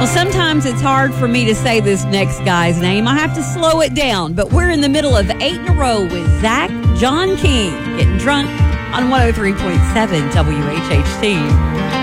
sometimes it's hard for me to say this next guy's name. I have to slow it down. But we're in the middle of 8 in a row with Zach John King getting drunk on 103.7 WHHT.